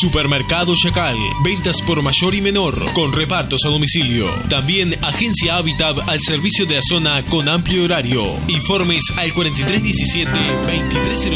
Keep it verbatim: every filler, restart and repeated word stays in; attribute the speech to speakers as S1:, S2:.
S1: Supermercado Chacal, ventas por mayor y menor, con repartos a domicilio. También Agencia Habitat al servicio de la zona con amplio horario. Informes al cuarenta y tres diecisiete veintitrés cero